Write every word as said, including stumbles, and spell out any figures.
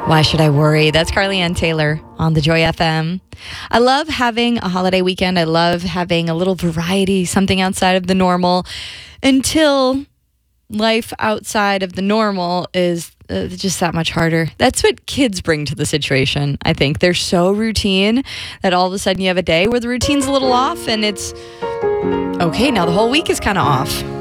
Why Should I Worry? That's Carly Ann Taylor on the Joy F M. I love having a holiday weekend. I love having a little variety, something outside of the normal, until life outside of the normal is uh, just that much harder. That's what kids bring to the situation, I think. They're so routine that all of a sudden you have a day where the routine's a little off and it's, okay, now the whole week is kind of off.